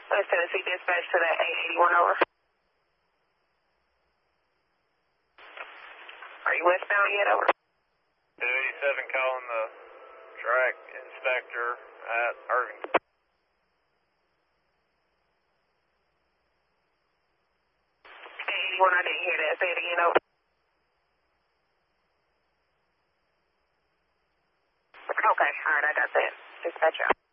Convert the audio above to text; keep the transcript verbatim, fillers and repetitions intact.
West Tennessee dispatch to that eight eighty-one, over. Are you westbound yet, over? two eighty-seven calling the track inspector at Irving. eight eighty-one, I didn't hear that. Say it again, over. Okay, all right, I got that. Dispatch out.